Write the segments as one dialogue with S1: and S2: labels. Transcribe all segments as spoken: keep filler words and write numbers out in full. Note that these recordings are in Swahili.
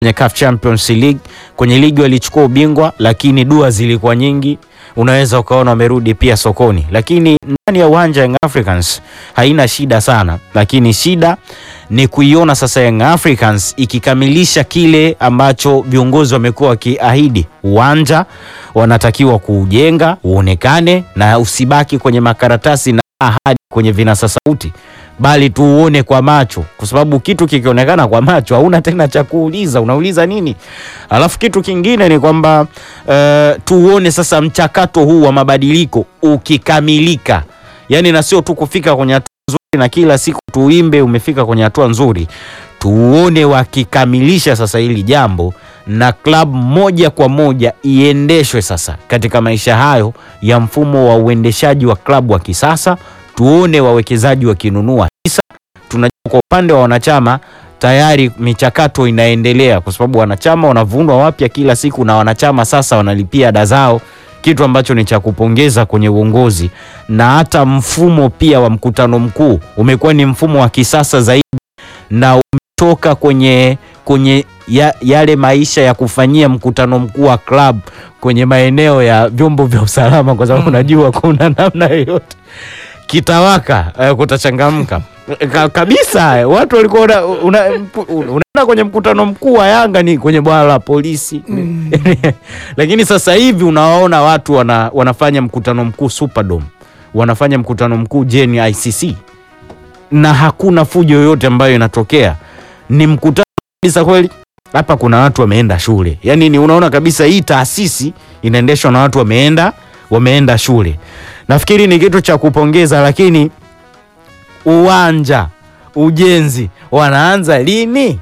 S1: kwenye C A F Champions League, kwenye ligi walichukua ubingwa, lakini dua zilikuwa nyingi. Unaweza ukaona wamerudi pia sokoni, lakini ndani ya uwanja Young Africans haina shida sana, lakini shida ni kuiona sasa Young Africans ikikamilisha kile ambacho viongozi wamekuwa wakiahidi. Uwanja wanatakiwa kuujenga uonekane na usibaki kwenye makaratasi na ahadi kwenye vinasa sauti, bali tuuone kwa macho, kwa sababu kitu kikionekana kwa macho hauna tena cha kuuliza, unauliza nini? Alafu kitu kingine ni kwamba uh, tuuone sasa mchakato huu wa mabadiliko ukikamilika, yani na sio tu kufika kwenye hatua nzuri na kila siku tuimbe umefika kwenye hatua nzuri. Tuone wakikamilisha sasa hili jambo na klabu moja kwa moja iendeshwe sasa katika maisha hayo ya mfumo wa uendeshaji wa klabu wa kisasa. Tuone wawekezaji wakinunua hisa. Tunajua kwa upande wa wanachama tayari michakato inaendelea, kwa sababu wanachama wanavunwa wapya kila siku na wanachama sasa wanalipia ada zao, kitu ambacho ni cha kupongeza kwenye uongozi. Na hata mfumo pia wa mkutano mkuu umekuwa ni mfumo wa kisasa zaidi na umetoka kwenye kwenye ya, yale maisha ya kufanyia mkutano mkuu wa club kwenye maeneo ya vyombo vya usalama, kwa sababu unajua kuna namna yoyote kitawaka uh, kutachangamka kabisa. Watu walikuwa unaenda una, una kwenye mkutano mkuu wa Yanga ni kwenye bwala la polisi mm. Lakini sasa hivi unawaona watu wana, wanafanya mkutano mkuu Superdome, wanafanya mkutano mkuu Jeni I C C, na hakuna fujo yoyote ambayo inatokea. Ni mkutano kabisa kweli. Hapa kuna watu wameenda shule, yani ni unaona kabisa hii taasisi inaendeshwa na watu wameenda wameenda shule. Nafikiri ni kitu cha kupongeza, lakini uwanja ujenzi wanaanza lini?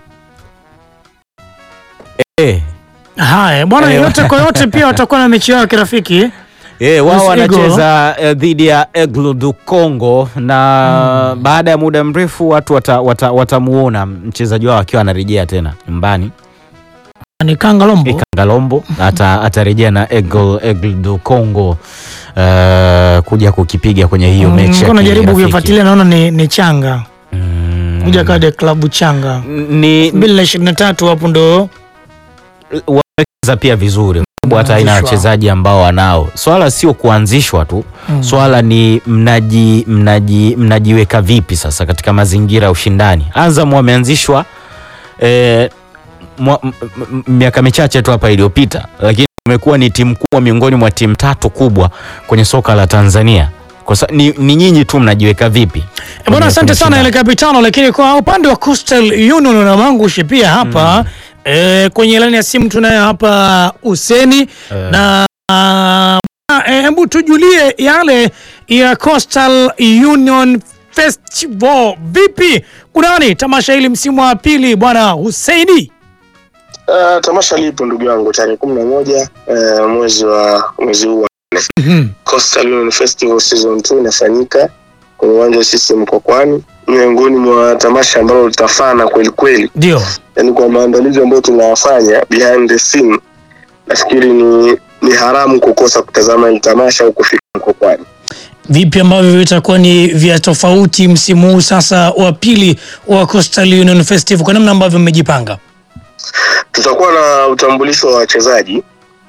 S1: Eh.
S2: Haya bwana, yote kwa yote pia watakuwa na mechi yao kirafiki.
S1: Eh, wao wanacheza uh, dhidi ya Aigle du Congo na hmm. baada ya muda mrefu watu watamuona wata, wata mchezaji wao akiwa anarejea tena nyumbani.
S2: Ni Kangalombo.
S1: E, Kangalombo ata atarejea na Aigle Aigle du Congo uh, kuja kukipiga kwenye hiyo mm, mechi.
S2: Niko najaribu kufuatilia, naona ni ni changa. Mm. Kuja kade klabu changa. Ni elfu mbili na ishirini na tatu hapo ndo
S1: waweza pia vizuri. Sababu hata aina wachezaji ambao wanao. Swala sio kuanzishwa tu. Mm. Swala ni mnaji mnaji mnajiweka vipi sasa katika mazingira ya ushindani. Azam wameanzishwa eh miaka michache tu hapa iliyopita, lakini umekuwa ni timu kubwa miongoni mwa timu tatu kubwa kwenye soka la Tanzania. Kwa ni, ni nyinyi tu mnajiweka vipi?
S2: E bwana, asante sana ile kapitano, lakini kwa upande wa Coastal Union na Mangushi pia hapa mm. e, kwenye line ya simu tunaye hapa Useni uh. na hebu e, tujulie yale ya Coastal Union Festival. Vipi? Kunani tamasha hili msimu wa pili bwana Huseini?
S3: Uh, tamasha lipo ndugu yangu tarehe kumi na moja uh, mwezi wa mwezi huu. Mm-hmm. Coastal Union Festival Season two inafanyika kwenye uwanja wa C C M Mkokwani, miongoni mwa tamasha ambalo litafana kweli kweli.
S2: Ndio.
S3: Yaani kwa maandalizi ambayo tunayafanya behind the scene, nafikiri ni ni haramu kukosa kutazama ile tamasha au kufika Mkokwani.
S2: Vipi ambavyo vitakuwa ni vya tofauti msimu huu sasa wa pili wa Coastal Union Festival, kwa namna ambavyo mmejipanga?
S3: Tutakuwa na utambulisho wa wachezaji.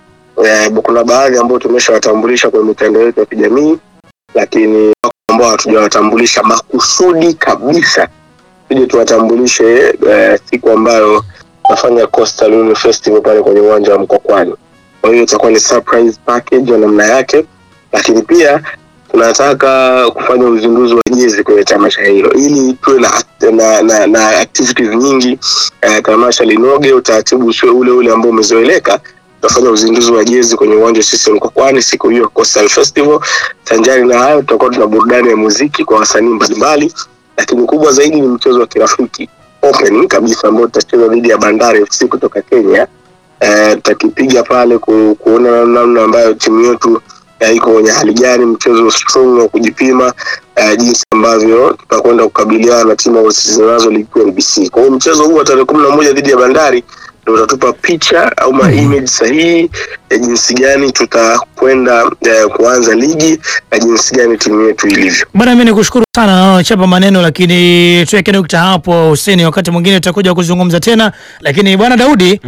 S3: E, kuna baadhi ambao tumeshawatambulisha kwa mitandao yetu ya kijamii, lakini ambao hatujawatambulisha makusudi kabisa ili tuwatambulishe e, siku ambayo tunafanya Coastal Union Festival pale kwenye uwanja wa Mkokwani. Kwa hiyo itakuwa ni surprise package ya namna yake, lakini pia tunataka kufanya uzinduzi wa jezi kwenye tamasha hilo ili tuwe na na, na, na activities nyingi. Eh, tamasha linoge, utaratibu usio ule ule ambao umezoeleka. Tutafanya uzinduzi wa jezi kwenye uwanja C C M Mkokwani siku hiyo Coastal Festival. Sanjari na hayo tutakuwa tuna burudani ya muziki kwa wasanii mbalimbali, lakini kubwa zaidi ni mchezo wa kirafiki opening kabisa ambao tutacheza dhidi ya Bandari F C kutoka Kenya. Eh, tutakipiga pale ku, kuona namna ambayo timu yetu ya iko kwenye hali gani, mchezo strong wa kujipima uh, jinsi ambavyo tutakwenda kukabiliana na timu zinazo ligi ya N B C. Kwa hiyo mchezo huu wa tarehe kumi na moja dhidi ya Bandari ndio utatupa picha au ma image sahihi ya jinsi gani tutakwenda eh, kuanza ligi na jinsi gani timu yetu ilivyo.
S2: Bwana, mimi nikushukuru sana chapa maneno, lakini tuweke nukta hapo Hussein, wakati mwingine tutakuja kuzungumza tena. Lakini bwana Daudi,